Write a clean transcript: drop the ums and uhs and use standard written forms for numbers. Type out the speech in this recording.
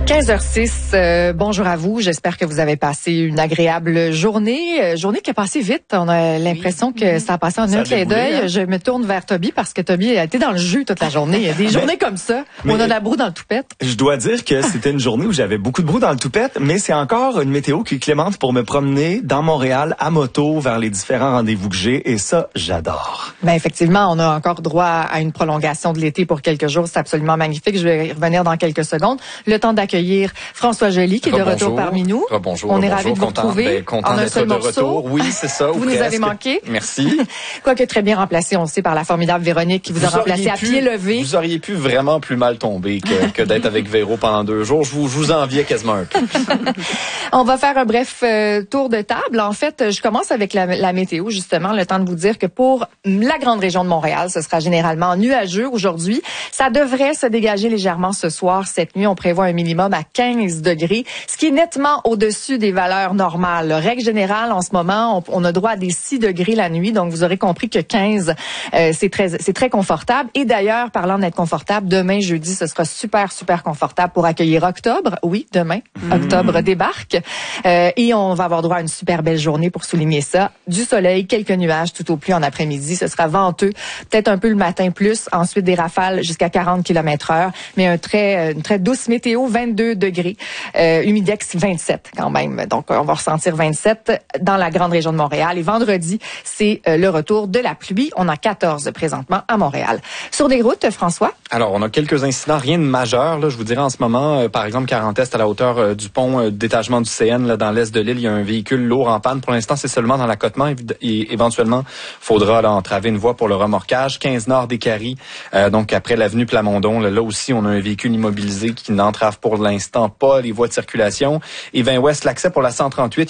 15h06, bonjour à vous. J'espère que vous avez passé une agréable journée. Journée qui a passé vite. On a l'impression que ça a passé en un clin d'œil. Hein? Je me tourne vers Toby parce que Toby a été dans le jus toute la journée. Il y a des journées comme ça où on a de la broue dans le toupette. Je dois dire que c'était une journée où j'avais beaucoup de broue dans le toupette, mais c'est encore une météo qui est clémente pour me promener dans Montréal à moto vers les différents rendez-vous que j'ai, et ça, j'adore. Ben effectivement, on a encore droit à une prolongation de l'été pour quelques jours. C'est absolument magnifique. Je vais y revenir dans quelques secondes. Le temps d'accueillir François Joly qui est de retour parmi nous. Bonjour. On est ravis de vous retrouver. Content d'être de retour. Oui, c'est ça. Vous nous avez manqué. Merci. Quoique très bien remplacé, on le sait, par la formidable Véronique qui vous a remplacé à pied levé. Vous auriez pu vraiment plus mal tomber que d'être avec Véro pendant 2 jours. Je vous enviais quasiment un peu. On va faire un bref tour de table. En fait, je commence avec la météo, justement. Le temps de vous dire que pour la grande région de Montréal, ce sera généralement nuageux aujourd'hui. Ça devrait se dégager légèrement ce soir. Cette nuit, on prévoit un minimum à 15 degrés, ce qui est nettement au-dessus des valeurs normales. Règle générale, en ce moment, on a droit à des 6 degrés la nuit, donc vous aurez compris que 15, c'est très confortable. Et d'ailleurs, parlant d'être confortable, demain, jeudi, ce sera super confortable pour accueillir octobre. Oui, demain, octobre débarque. Et on va avoir droit à une super belle journée pour souligner ça. Du soleil, quelques nuages tout au plus en après-midi. Ce sera venteux, peut-être un peu le matin plus. Ensuite, des rafales jusqu'à 40 km/h, mais une très douce météo, 22 degrés. Humidex 27 quand même. Donc, on va ressentir 27 dans la grande région de Montréal. Et vendredi, c'est le retour de la pluie. On a 14 présentement à Montréal. Sur des routes, François? Alors, on a quelques incidents, rien de majeur. Là, je vous dirais en ce moment, par exemple, 40 Est à la hauteur du pont détachement du CN, là, dans l'est de l'île, il y a un véhicule lourd en panne. Pour l'instant, c'est seulement dans l'accotement. Et éventuellement, faudra là, entraver une voie pour le remorquage. 15 Nord des Caries, donc après l'avenue Plamondon, là aussi, on a un véhicule immobilisé qui n'entrave pour l'instant pas les voies de circulation. Et 20 Ouest, l'accès pour la 138,